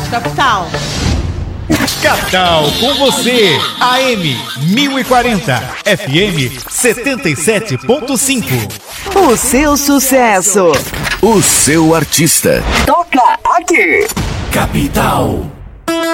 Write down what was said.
Capital. Capital com você. AM 1040, FM 77.5. O seu sucesso. O seu artista. Toca aqui. Capital.